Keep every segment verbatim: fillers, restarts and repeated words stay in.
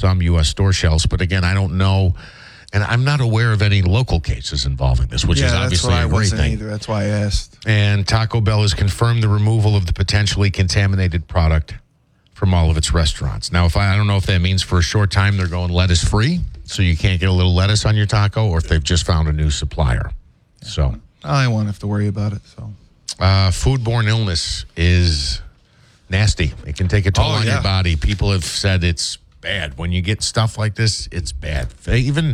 some U S store shelves. But again, I don't know, and I'm not aware of any local cases involving this, which yeah, is obviously that's why a I great wasn't thing. Either. That's why I asked. And Taco Bell has confirmed the removal of the potentially contaminated product from all of its restaurants. Now, if I, I don't know if that means for a short time they're going lettuce free, so you can't get a little lettuce on your taco, or if they've just found a new supplier. So I won't have to worry about it. So, uh, foodborne illness is nasty. It can take a toll Oh, on yeah. your body. People have said it's bad. When you get stuff like this, it's bad. They even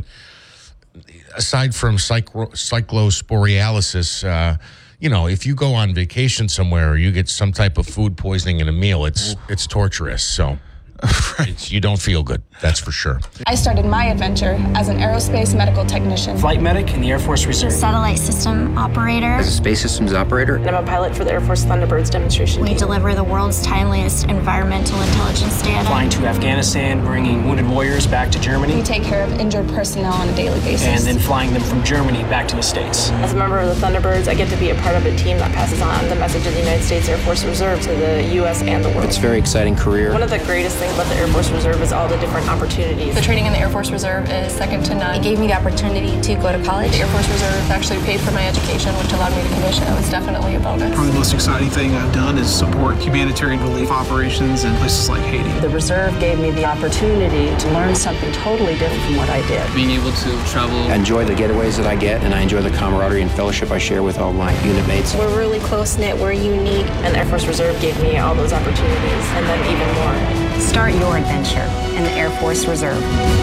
aside from cyclo- cyclosporialysis, uh, you know, if you go on vacation somewhere or you get some type of food poisoning in a meal, it's Ooh. it's torturous. So it's, you don't feel good. That's for sure. I started my adventure as an aerospace medical technician. Flight medic in the Air Force Reserve. Satellite system operator. As a space systems operator. And I'm a pilot for the Air Force Thunderbirds demonstration We team. deliver the world's timeliest environmental intelligence data. Flying to Afghanistan, bringing wounded warriors back to Germany. We take care of injured personnel on a daily basis. And then flying them from Germany back to the States. As a member of the Thunderbirds, I get to be a part of a team that passes on the message of the United States Air Force Reserve to the U S and the world. It's a very exciting career. One of the greatest things about the Air Force Reserve is all the different opportunities. The training in the Air Force Reserve is second to none. It gave me the opportunity to go to college. The Air Force Reserve actually paid for my education, which allowed me to commission. It was definitely a bonus. Probably the most exciting thing I've done is support humanitarian relief operations in places like Haiti. The Reserve gave me the opportunity to learn something totally different from what I did. Being able to travel. I enjoy the getaways that I get, and I enjoy the camaraderie and fellowship I share with all my unit mates. We're really close-knit, we're unique, and the Air Force Reserve gave me all those opportunities, and then even more. Start your adventure in the Air Force Reserve.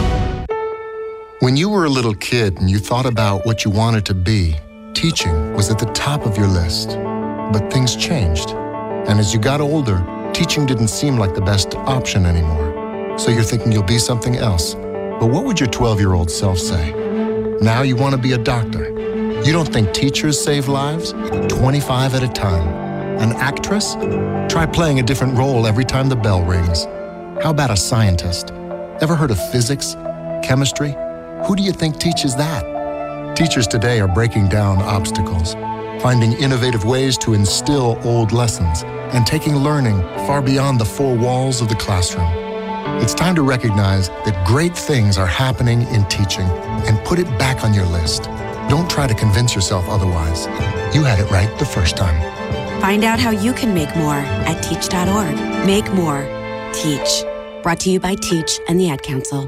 When you were a little kid and you thought about what you wanted to be, teaching was at the top of your list. But things changed. And as you got older, teaching didn't seem like the best option anymore. So you're thinking you'll be something else. But what would your twelve-year-old self say? Now you want to be a doctor. You don't think teachers save lives? twenty-five at a time. An actress? Try playing a different role every time the bell rings. How about a scientist? Ever heard of physics? Chemistry? Who do you think teaches that? Teachers today are breaking down obstacles, finding innovative ways to instill old lessons, and taking learning far beyond the four walls of the classroom. It's time to recognize that great things are happening in teaching and put it back on your list. Don't try to convince yourself otherwise. You had it right the first time. Find out how you can make more at teach dot org. Make more. Teach. Brought to you by Teach and the Ad Council.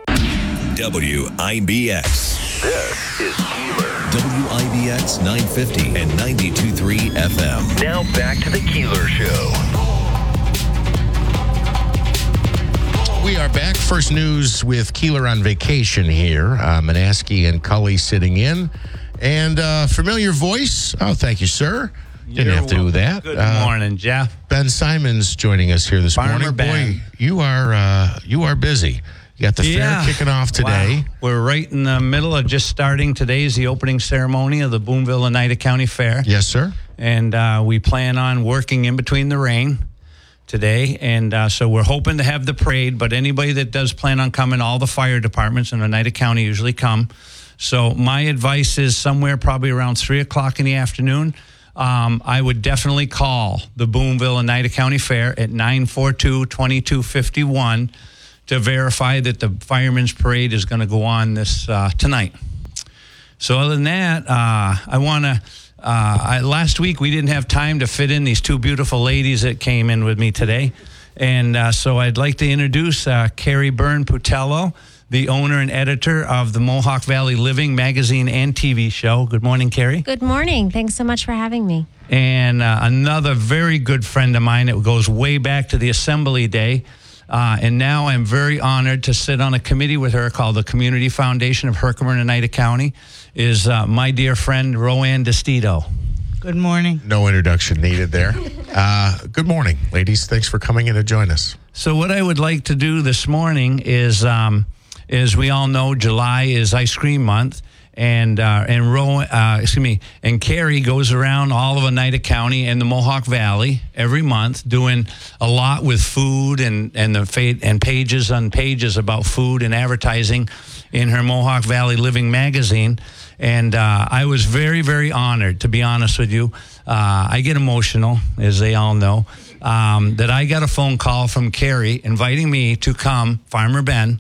W I B X. This is Keeler. W I B X nine fifty and ninety-two point three F M. Now back to the Keeler Show. We are back. First news with Keeler on vacation here. Uh, Manaski and Cully sitting in. And uh, familiar voice. Oh, thank you, sir. Didn't You're have to do that. Good uh, morning, Jeff. Ben Simons joining us here this Farmer morning. Ben. Boy, you are uh, you are busy. You got the Yeah. fair kicking off today. Wow. We're right in the middle of just starting. Today is the opening ceremony of the Boonville Oneida County Fair. Yes, sir. And uh, we plan on working in between the rain today. And uh, so we're hoping to have the parade, but anybody that does plan on coming, all the fire departments in Oneida County usually come. So my advice is somewhere probably around three o'clock in the afternoon. Um, I would definitely call the Boonville Oneida County Fair at nine four two, two two five one to verify that the firemen's parade is going to go on this uh, tonight. So other than that, uh, I want to, uh, I, last week we didn't have time to fit in these two beautiful ladies that came in with me today. And uh, so I'd like to introduce uh, Carrie Byrne Putello, the owner and editor of the Mohawk Valley Living magazine and T V show. Good morning, Carrie. Good morning. Thanks so much for having me. And uh, another very good friend of mine. It goes way back to the Assembly Day. Uh, and now I'm very honored to sit on a committee with her called the Community Foundation of Herkimer and Oneida County, is uh, my dear friend, Roanne DeStito. Good morning. No introduction needed there. Uh, good morning, ladies. Thanks for coming in to join us. So what I would like to do this morning is, um, as we all know, July is ice cream month. And uh, and Ro, uh, excuse me, and Carrie goes around all of Oneida County and the Mohawk Valley every month, doing a lot with food and and the fa- and pages on pages about food and advertising in her Mohawk Valley Living magazine. And uh, I was very, very honored, to be honest with you. Uh, I get emotional, as they all know, um, that I got a phone call from Carrie inviting me to come, Farmer Ben,